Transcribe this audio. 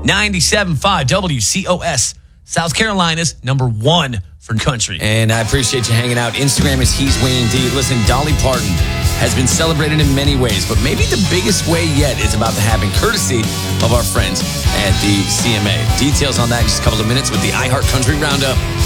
97.5 WCOS, South Carolina's #1 for country. And I appreciate you hanging out. Instagram is He's Wayne D. Listen, Dolly Parton has been celebrated in many ways, but maybe the biggest way yet is about to happen, courtesy of our friends at the CMA. Details on that in just a couple of minutes with the iHeart Country Roundup.